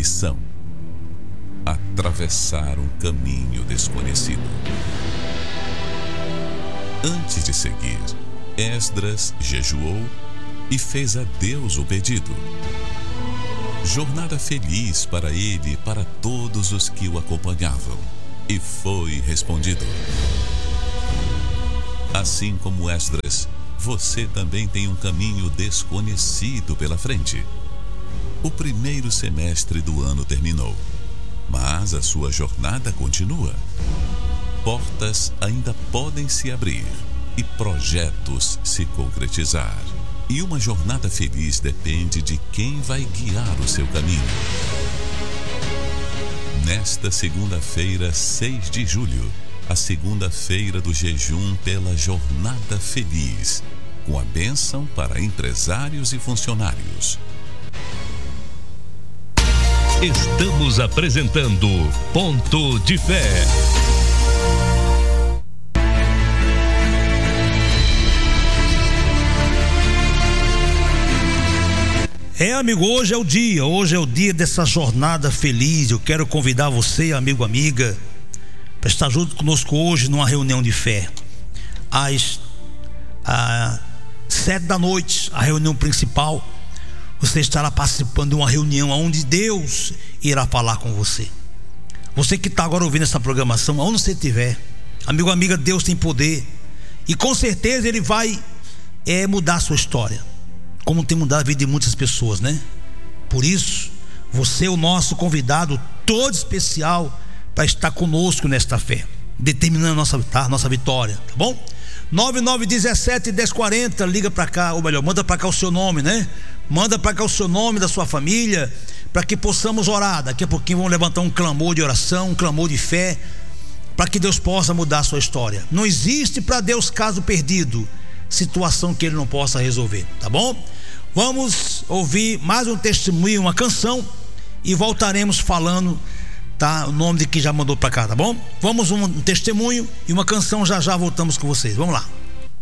missão: atravessar um caminho desconhecido. Antes de seguir, Esdras jejuou e fez a Deus o pedido. Jornada feliz para ele e para todos os que o acompanhavam. E foi respondido. Assim como Esdras, você também tem um caminho desconhecido pela frente. O primeiro semestre do ano terminou, mas a sua jornada continua. Portas ainda podem se abrir e projetos se concretizar. E uma jornada feliz depende de quem vai guiar o seu caminho. Nesta segunda-feira, 6 de julho, a segunda-feira do jejum pela Jornada Feliz, com a bênção para empresários e funcionários. Estamos apresentando Ponto de Fé. Amigo, hoje é o dia dessa jornada feliz. Eu quero convidar você, amigo, amiga, para estar junto conosco hoje numa reunião de fé. Às 7 da noite, a reunião principal, você estará participando de uma reunião onde Deus irá falar com você. Você que está agora ouvindo essa programação, onde você estiver, amigo, amiga, Deus tem poder e com certeza Ele vai mudar a sua história, como tem mudado a vida de muitas pessoas, né? Por isso, você é o nosso convidado todo especial para estar conosco nesta fé, determinando a nossa vitória, tá bom? 9917-1040, liga para cá, ou melhor, manda para cá o seu nome, né? Manda para cá o seu nome, da sua família, para que possamos orar. Daqui a pouquinho vamos levantar um clamor de oração, um clamor de fé, para que Deus possa mudar a sua história. Não existe para Deus caso perdido, situação que Ele não possa resolver, tá bom? Vamos ouvir mais um testemunho, uma canção, e voltaremos falando, tá? O nome de quem já mandou para cá, tá bom? Vamos um testemunho e uma canção, já voltamos com vocês. Vamos lá.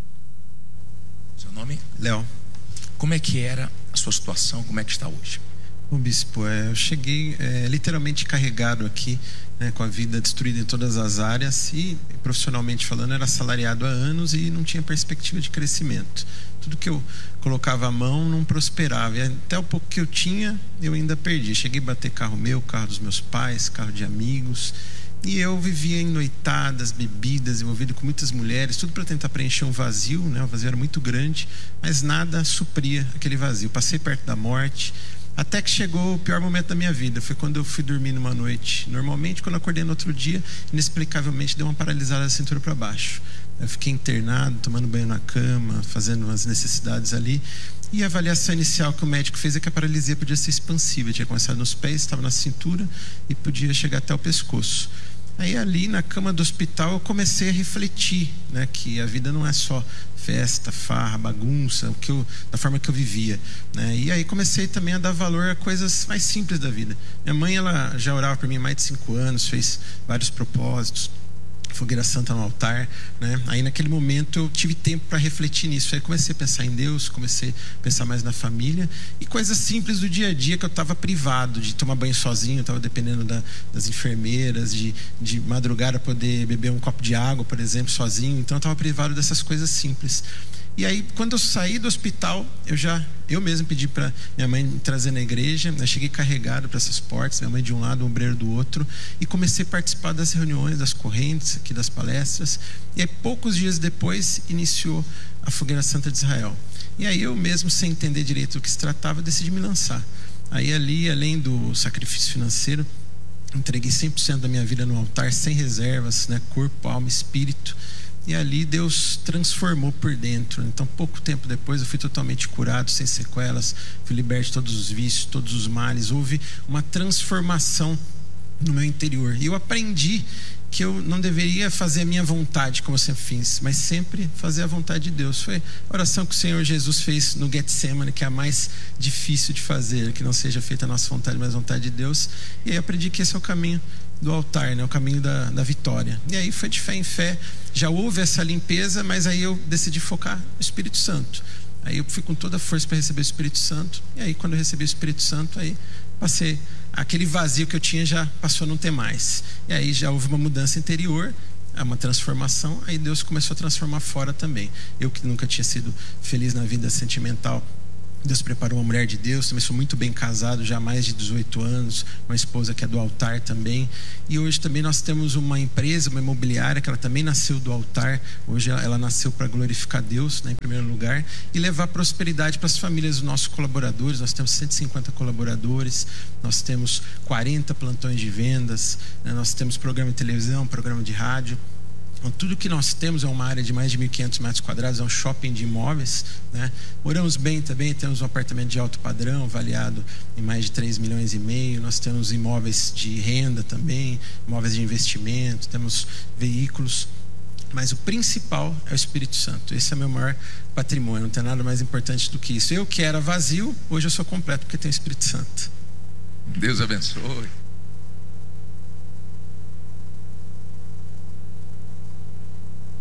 Seu nome? Léo. Como é que era a sua situação? Como é que está hoje? Bom, bispo, eu cheguei literalmente carregado aqui, né, com a vida destruída em todas as áreas, e profissionalmente falando, era assalariado há anos e não tinha perspectiva de crescimento. Tudo que eu colocava a mão não prosperava, e até o pouco que eu tinha eu ainda perdi. Cheguei a bater carro meu, carro dos meus pais, carro de amigos, e eu vivia em noitadas, bebidas, envolvido com muitas mulheres, tudo para tentar preencher um vazio, né? O vazio era muito grande, mas nada supria aquele vazio. Passei perto da morte, até que chegou o pior momento da minha vida. Foi quando eu fui dormir numa noite. Normalmente, quando eu acordei no outro dia, inexplicavelmente deu uma paralisada da cintura para baixo. Eu fiquei internado, tomando banho na cama, fazendo umas necessidades ali. E a avaliação inicial que o médico fez é que a paralisia podia ser expansiva. Tinha começado nos pés, estava na cintura e podia chegar até o pescoço. Aí ali na cama do hospital eu comecei a refletir, né, que a vida não é só festa, farra, bagunça, da forma que eu vivia, né? E aí comecei também a dar valor a coisas mais simples da vida. Minha mãe, ela já orava por mim há mais de 5 anos, fez vários propósitos, fogueira santa no altar, né? Aí naquele momento eu tive tempo para refletir nisso. Aí comecei a pensar em Deus, comecei a pensar mais na família e coisas simples do dia a dia, que eu estava privado de tomar banho sozinho, eu estava dependendo das enfermeiras, de madrugada poder beber um copo de água, por exemplo, sozinho. Então eu estava privado dessas coisas simples. E aí, quando eu saí do hospital, eu mesmo pedi para minha mãe me trazer na igreja. Eu cheguei carregado para essas portas, minha mãe de um lado, o ombreiro do outro, e comecei a participar das reuniões, das correntes, aqui das palestras. E aí, poucos dias depois, iniciou a Fogueira Santa de Israel. E aí eu mesmo, sem entender direito do que se tratava, decidi me lançar. Aí ali, além do sacrifício financeiro, entreguei 100% da minha vida no altar, sem reservas, né? Corpo, alma, espírito. E ali Deus transformou por dentro. Então, pouco tempo depois, eu fui totalmente curado, sem sequelas, fui liberto de todos os vícios, todos os males. Houve uma transformação no meu interior. E eu aprendi que eu não deveria fazer a minha vontade, como eu sempre fiz, mas sempre fazer a vontade de Deus. Foi a oração que o Senhor Jesus fez no Getsemane, que é a mais difícil de fazer, que não seja feita a nossa vontade, mas a vontade de Deus. E aí eu aprendi que esse é o caminho do altar, né? O caminho da vitória. E aí foi de fé em fé. Já houve essa limpeza, mas aí eu decidi focar no Espírito Santo. Aí eu fui com toda a força para receber o Espírito Santo. E aí quando eu recebi o Espírito Santo, aí passei, aquele vazio que eu tinha já passou a não ter mais. E aí já houve uma mudança interior, uma transformação. Aí Deus começou a transformar fora também. Eu que nunca tinha sido feliz na vida sentimental, Deus preparou uma mulher de Deus. Também sou muito bem casado, já há mais de 18 anos, uma esposa que é do altar também. E hoje também nós temos uma empresa, uma imobiliária, que ela também nasceu do altar. Hoje ela nasceu para glorificar Deus, né, em primeiro lugar, e levar prosperidade para as famílias dos nossos colaboradores. Nós temos 150 colaboradores, nós temos 40 plantões de vendas, né, nós temos programa de televisão, programa de rádio. Então, tudo que nós temos é uma área de mais de 1.500 metros quadrados, é um shopping de imóveis, né? Moramos bem também, temos um apartamento de alto padrão, avaliado em mais de 3,5 milhões. Nós temos imóveis de renda também, imóveis de investimento, temos veículos. Mas o principal é o Espírito Santo. Esse é o meu maior patrimônio, não tem nada mais importante do que isso. Eu que era vazio, hoje eu sou completo porque tenho o Espírito Santo. Deus abençoe.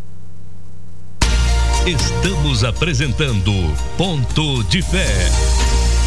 Estamos apresentando Ponto de Fé.